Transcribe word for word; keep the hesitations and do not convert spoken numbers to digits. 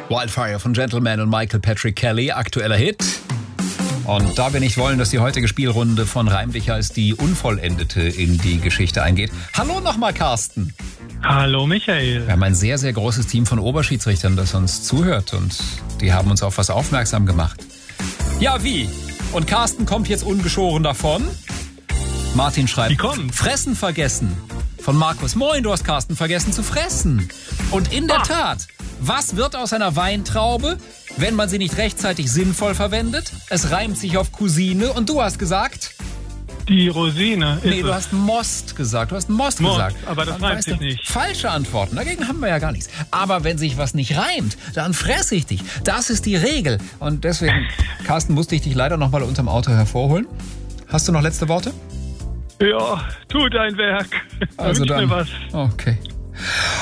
Wildfire von Gentleman und Michael Patrick Kelly, aktueller Hit. Und da wir nicht wollen, dass die heutige Spielrunde von Reimdicher als die unvollendete in die Geschichte eingeht. Hallo nochmal, Carsten. Hallo, Michael. Wir haben ein sehr, sehr großes Team von Oberschiedsrichtern, das uns zuhört. Und die haben uns auf was aufmerksam gemacht. Ja, wie? Und Carsten kommt jetzt ungeschoren davon. Martin schreibt, Fressen vergessen. Von Markus, moin, du hast Carsten vergessen zu fressen. Und in der ah. Tat, was wird aus einer Weintraube, wenn man sie nicht rechtzeitig sinnvoll verwendet? Es reimt sich auf Cousine und du hast gesagt... Die Rosine. Nee, du hast Most gesagt. Du hast Most, Most gesagt. Aber das reimt sich nicht. Falsche Antworten. Dagegen haben wir ja gar nichts. Aber wenn sich was nicht reimt, dann fresse ich dich. Das ist die Regel. Und deswegen, Carsten, musste ich dich leider noch mal unterm Auto hervorholen. Hast du noch letzte Worte? Ja, tu dein Werk. Also Wünsch dann. mir was. Okay.